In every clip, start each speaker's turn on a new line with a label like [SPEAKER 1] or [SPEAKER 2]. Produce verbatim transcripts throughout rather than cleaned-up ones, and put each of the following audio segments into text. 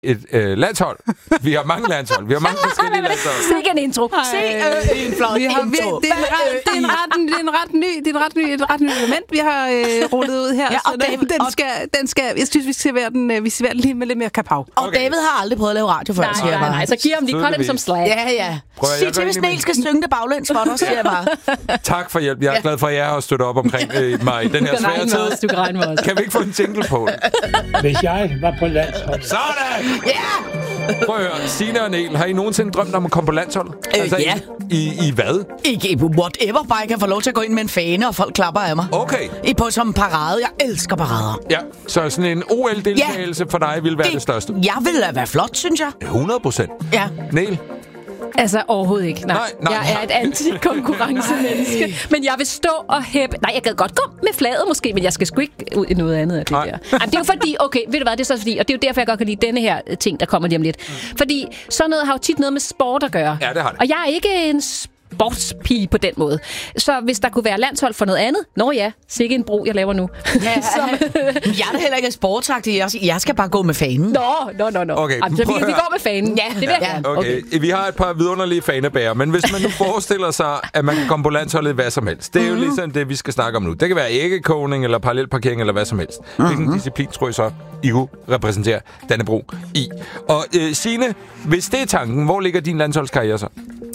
[SPEAKER 1] et øh, landshold. Vi har mange landshold. Vi har mange forskellige landshold.
[SPEAKER 2] Sikke en intro. Sikke øh, en flot intro.
[SPEAKER 3] Det er en ret, det er en ret, det er en ret ny, det er en ret ny, et ret ny element, vi har øh, rullet ud her.
[SPEAKER 2] Ja, og
[SPEAKER 3] så
[SPEAKER 2] David,
[SPEAKER 3] den, den,
[SPEAKER 2] og
[SPEAKER 3] skal, den skal, jeg synes, vi skal være den, øh, vi skal være den lige med lidt mere kapav.
[SPEAKER 2] Og
[SPEAKER 1] Okay.
[SPEAKER 2] David har aldrig prøvet at lave radio før,
[SPEAKER 4] Nej,
[SPEAKER 2] siger jeg
[SPEAKER 4] nej,
[SPEAKER 2] bare.
[SPEAKER 4] nej, så giv ham lige koldt som slag.
[SPEAKER 2] Ja, ja.
[SPEAKER 1] Prøv at-
[SPEAKER 2] Sig
[SPEAKER 1] jeg
[SPEAKER 2] til,
[SPEAKER 1] går
[SPEAKER 2] hvis
[SPEAKER 1] ind i
[SPEAKER 2] Niel skal synge det baglæns for dig, siger jeg bare.
[SPEAKER 1] Tak for hjælp. Jeg er glad for, at jeg har støttet op omkring øh, mig i den her
[SPEAKER 4] Du kan
[SPEAKER 1] svære
[SPEAKER 4] regne med os,
[SPEAKER 1] tid.
[SPEAKER 4] du kan regne med os.
[SPEAKER 1] Kan vi ikke få en jingle på?
[SPEAKER 5] Hvis jeg var på landsholdet.
[SPEAKER 1] Sådan!
[SPEAKER 2] Ja!
[SPEAKER 1] Prøv at høre. Signe og Niel, har I nogensinde drømt om at komme på landsholdet?
[SPEAKER 2] Øh, ja.
[SPEAKER 1] I, i, I hvad?
[SPEAKER 2] Ikke whatever, bare jeg kan få lov til at gå ind med en fane, og folk klapper af mig.
[SPEAKER 1] Okay.
[SPEAKER 2] I på som parade. Jeg elsker parader.
[SPEAKER 1] Ja, så sådan en O L-deltagelse for dig vil være det, det største.
[SPEAKER 2] Jeg vil da være flot, synes jeg.
[SPEAKER 1] hundrede procent.
[SPEAKER 2] Ja.
[SPEAKER 1] Niel?
[SPEAKER 4] Altså overhovedet ikke. Nej,
[SPEAKER 1] Nej, nej,
[SPEAKER 4] jeg er et anti-konkurrencemenneske. Men jeg vil stå og hæppe. Nej, jeg gad godt gå med flaget måske, men jeg skal sgu ikke ud i noget andet af det
[SPEAKER 1] Nej.
[SPEAKER 4] der. Jamen, det er jo fordi, okay, ved du hvad, det er så fordi, og det er jo derfor, jeg godt kan lide denne her ting, der kommer lige om lidt. Mm. Fordi sådan noget har jo tit noget med sport at gøre.
[SPEAKER 1] Ja, det har det.
[SPEAKER 4] Og jeg er ikke en sportspige på den måde. Så hvis der kunne være landshold for noget andet, nå ja, sikke en bro, jeg laver nu.
[SPEAKER 2] Ja, så. Jeg er da heller ikke sportsagtig. Jeg, jeg skal bare gå med fanen.
[SPEAKER 4] Nå, nå, nå, nå.
[SPEAKER 1] Okay,
[SPEAKER 4] Jamen, så vi,
[SPEAKER 1] prøv at
[SPEAKER 4] vi
[SPEAKER 1] høre.
[SPEAKER 4] går med fanen. Ja, det vil jeg
[SPEAKER 2] Ja.
[SPEAKER 4] gerne.
[SPEAKER 1] Okay. okay, vi har et par vidunderlige fanebærer, men hvis man nu forestiller sig, at man kan komme på landsholdet hvad som helst, det er jo
[SPEAKER 2] Mhm.
[SPEAKER 1] ligesom det, vi skal snakke om nu. Det kan være æggekogning, eller parallelparkering, eller hvad som helst. Hvilken
[SPEAKER 2] Mhm.
[SPEAKER 1] disciplin tror I så, I kunne repræsentere Dannebro i? Og øh, Signe, hvis det er tanken, hvor ligger din landsholdskarriere så?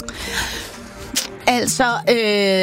[SPEAKER 2] Altså, øh,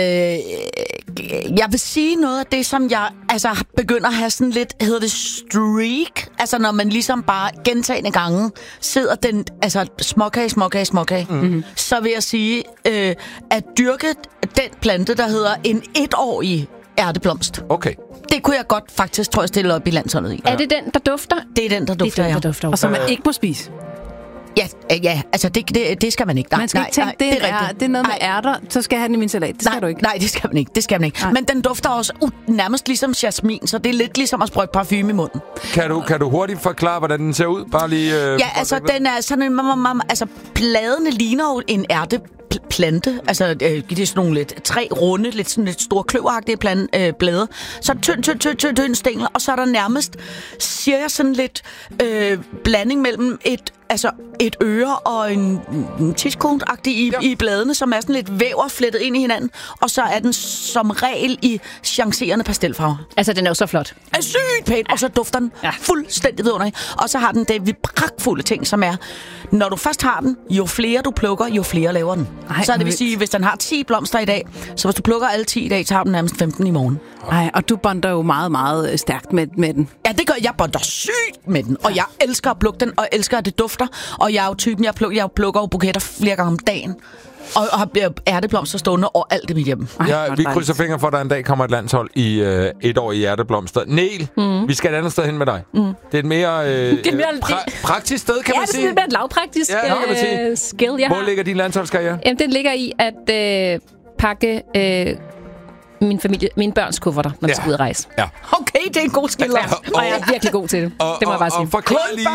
[SPEAKER 2] jeg vil sige noget af det, som jeg altså, begynder at have sådan lidt, hedder det streak? Altså, når man ligesom bare gentagende gange sidder den, altså småkage, småkage, småkage, mm-hmm. så vil jeg sige, øh, at dyrke den plante, der hedder en etårig ærteblomst.
[SPEAKER 1] Okay.
[SPEAKER 2] Det kunne jeg godt faktisk, tror jeg, stille op i landsholdet i.
[SPEAKER 4] Er det den, der dufter?
[SPEAKER 2] Det er den, der dufter,
[SPEAKER 4] det er den,
[SPEAKER 2] ja.
[SPEAKER 4] der dufter.
[SPEAKER 3] Og som man ikke må spise.
[SPEAKER 2] Ja, øh, ja, altså det, det, det skal man ikke. Nej,
[SPEAKER 3] Man skal
[SPEAKER 2] nej,
[SPEAKER 3] ikke tænke,
[SPEAKER 2] nej,
[SPEAKER 3] det, er,
[SPEAKER 2] er
[SPEAKER 3] er,
[SPEAKER 2] rigtigt.
[SPEAKER 3] det er noget med
[SPEAKER 2] Nej.
[SPEAKER 3] ærter, så skal jeg have den i min salat. Det skal
[SPEAKER 2] nej,
[SPEAKER 3] du ikke.
[SPEAKER 2] Nej, det skal man ikke. Det skal man ikke.
[SPEAKER 3] Nej.
[SPEAKER 2] Men den dufter også uh, nærmest ligesom jasmin, så det er lidt ligesom at sprøjte parfume i munden.
[SPEAKER 1] Kan du, kan du hurtigt forklare, hvordan den ser ud? Bare lige... Øh,
[SPEAKER 2] Ja, altså den er sådan en... mam- mam- Altså bladene ligner jo en ærteplante. Altså øh, det er sådan nogle lidt tre runde, lidt sådan lidt store kløveragtige plan, øh, blade. Så tynd, tynd, tynd, tynd, tynd stængler, og så er der nærmest, siger jeg, sådan lidt øh, blanding mellem et altså et øre og en, en tidskone-agtig i,
[SPEAKER 1] Ja.
[SPEAKER 2] i bladene, som er sådan lidt væver flettet ind i hinanden. Og så er den som regel i chancerende pastelfarver.
[SPEAKER 4] Altså, den er jo så flot.
[SPEAKER 2] Er sygt pænt, og så dufter den ja. fuldstændig vidunderligt. Og så har den det pragtfulde ting, som er, når du først har den, jo flere du plukker, jo flere laver den.
[SPEAKER 3] Ej,
[SPEAKER 2] så det vil
[SPEAKER 3] vildt.
[SPEAKER 2] sige, hvis den har ti blomster i dag, så hvis du plukker alle ti i dag, så har du nærmest femten i morgen.
[SPEAKER 3] Nej, og du bonder jo meget, meget stærkt med, med den.
[SPEAKER 2] Ja, det gør jeg bonder sygt med den, og jeg elsker at plukke den, og elsker, at det dufter. Og jeg er jo typen, jeg plukker, jeg plukker jo buketter flere gange om dagen. Og, og har ærteblomster stående overalt i mit hjem.
[SPEAKER 3] Ej,
[SPEAKER 1] Ja,
[SPEAKER 3] hvor
[SPEAKER 1] vi
[SPEAKER 3] dejligt.
[SPEAKER 1] krydser fingre for, at der en dag kommer et landshold i øh, et år i hjerteblomster. Niel, mm. vi skal et andet sted hen med dig. Mm. Det er et mere, øh,
[SPEAKER 4] Det er mere-
[SPEAKER 1] pra- praktisk sted, kan
[SPEAKER 4] Ja,
[SPEAKER 1] man
[SPEAKER 4] det er
[SPEAKER 1] sige.
[SPEAKER 4] sådan lidt lavpraktisk
[SPEAKER 1] Ja, det kan man sige.
[SPEAKER 4] øh, skill, jeg
[SPEAKER 1] Hvor
[SPEAKER 4] har.
[SPEAKER 1] ligger din landsholdskarriere?
[SPEAKER 4] Jamen, den ligger i at øh, pakke øh, min familie, mine børns kufferter, når de
[SPEAKER 1] Ja.
[SPEAKER 4] skal ud at rejse.
[SPEAKER 1] Ja.
[SPEAKER 2] Okay, det er en god skill.
[SPEAKER 4] Ja, og jeg er virkelig god til det.
[SPEAKER 1] Og,
[SPEAKER 4] Det må jeg bare
[SPEAKER 1] og, og
[SPEAKER 4] sige.
[SPEAKER 1] forklar lige,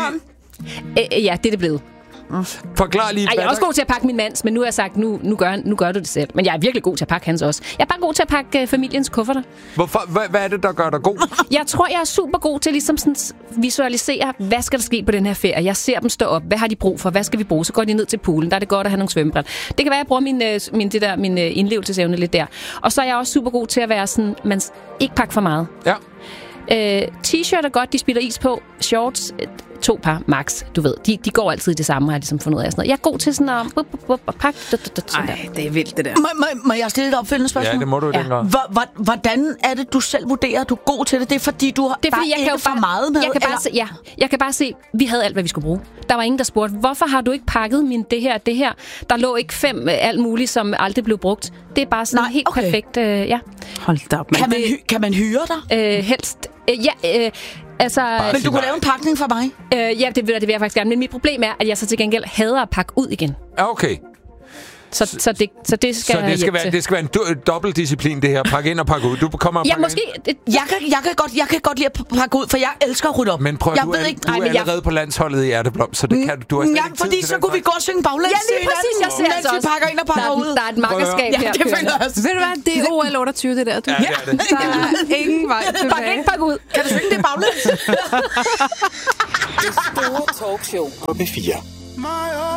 [SPEAKER 4] Øh, ja, det er det blevet.
[SPEAKER 1] forklar lige
[SPEAKER 4] Ej, jeg
[SPEAKER 1] hvad
[SPEAKER 4] er også
[SPEAKER 1] der-
[SPEAKER 4] god til at pakke min mands, men nu har jeg sagt, nu, nu, gør, nu gør du det selv. Men jeg er virkelig god til at pakke hans også. Jeg er bare god til at pakke øh, familiens kufferter.
[SPEAKER 1] Hvorfor, hvad, hvad er det, der gør dig god?
[SPEAKER 4] Jeg tror, jeg er super god til ligesom sådan s- visualisere, hvad skal der ske på den her ferie. Jeg ser dem stå op. Hvad har de brug for? Hvad skal vi bruge? Så går de ned til poolen. Der er det godt at have nogle svømmebræt. Det kan være, at jeg bruger min, øh, min, det der, min øh, indlevelsesevne lidt der. Og så er jeg også super god til at være sådan, man s- ikke pakke for meget.
[SPEAKER 1] Ja.
[SPEAKER 4] Øh, t-shirt er godt, de spiller is på. Shorts, øh, to par max, du ved. De, de går altid i det samme, har jeg ligesom fundet ud af. Sådan noget. Jeg er god til sådan at bup, bup, bup, bup, pakke. Sådan der.
[SPEAKER 3] Ej, det er vildt, det der.
[SPEAKER 2] Må, må, må jeg stille et opfølgende spørgsmål?
[SPEAKER 1] Ja, det må du i den grad.
[SPEAKER 2] Hvor- hvor- Hvordan er det, du selv vurderer, at du er god til det? Det er fordi, du har
[SPEAKER 4] Det er
[SPEAKER 2] bare
[SPEAKER 4] fordi, jeg
[SPEAKER 2] ikke
[SPEAKER 4] kan jo
[SPEAKER 2] for
[SPEAKER 4] bare,
[SPEAKER 2] meget med?
[SPEAKER 4] jeg kan bare
[SPEAKER 2] eller?
[SPEAKER 4] se, ja, jeg kan bare se, vi havde alt, hvad vi skulle bruge. Der var ingen, der spurgte, hvorfor har du ikke pakket min det her, det her? Der lå ikke fem øh, alt muligt, som aldrig blev brugt. Det er bare sådan
[SPEAKER 2] Nej,
[SPEAKER 4] helt
[SPEAKER 2] okay.
[SPEAKER 4] perfekt, øh, ja.
[SPEAKER 3] Hold da op, mand.
[SPEAKER 2] Kan man, hy- kan man hyre dig?
[SPEAKER 4] Øh, helst, øh, ja, øh, altså...
[SPEAKER 1] Bare
[SPEAKER 2] Men
[SPEAKER 1] sig
[SPEAKER 2] du kunne
[SPEAKER 1] nej.
[SPEAKER 2] lave en pakning for mig?
[SPEAKER 4] Øh, ja, det vil, jeg, det vil jeg faktisk gerne. Men mit problem er, at jeg så til gengæld hader at pakke ud igen.
[SPEAKER 1] Ja, okay.
[SPEAKER 4] Så, så, det, så det skal
[SPEAKER 1] Så
[SPEAKER 4] jeg
[SPEAKER 1] det skal,
[SPEAKER 4] hjælpe
[SPEAKER 1] være,
[SPEAKER 4] til.
[SPEAKER 1] det skal være en du- dobbeltdisciplin, det her. Pakke ind og pakke ud. Du kommer og
[SPEAKER 4] Ja,
[SPEAKER 1] pakker
[SPEAKER 4] måske...
[SPEAKER 1] ind.
[SPEAKER 4] Det,
[SPEAKER 2] Jeg kan, jeg, kan godt, jeg kan godt lide at pakke ud, for jeg elsker at rydde op.
[SPEAKER 1] Men prøv,
[SPEAKER 2] jeg
[SPEAKER 1] du,
[SPEAKER 2] ved
[SPEAKER 1] er,
[SPEAKER 2] ikke,
[SPEAKER 1] du
[SPEAKER 2] Ej,
[SPEAKER 1] er
[SPEAKER 2] men jeg-
[SPEAKER 1] allerede på landsholdet i Hjerteblom, så det kan du. Du har slet
[SPEAKER 2] Ja,
[SPEAKER 1] ikke tid
[SPEAKER 2] fordi
[SPEAKER 1] til
[SPEAKER 2] så
[SPEAKER 1] den
[SPEAKER 2] kunne vi
[SPEAKER 1] slags.
[SPEAKER 2] gå og synge baglæns.
[SPEAKER 4] ja, lige præcis. Jeg ser
[SPEAKER 2] Mens
[SPEAKER 4] altså
[SPEAKER 2] vi
[SPEAKER 4] også.
[SPEAKER 2] pakker ind og pakker
[SPEAKER 4] der,
[SPEAKER 2] ud.
[SPEAKER 4] er- der er et makkerskab
[SPEAKER 2] Ja,
[SPEAKER 4] her.
[SPEAKER 2] det
[SPEAKER 4] kørende.
[SPEAKER 2] føler jeg også.
[SPEAKER 3] Ved du hvad, det er O L otteogtyve, det der. Du.
[SPEAKER 1] Ja, det er det.
[SPEAKER 3] Der er ingen vej
[SPEAKER 4] Pak
[SPEAKER 3] tilbage.
[SPEAKER 4] ind, pak ud.
[SPEAKER 2] Kan du synge det baglæns?
[SPEAKER 6] Det store talkshow
[SPEAKER 7] på P fire.
[SPEAKER 8] Mig og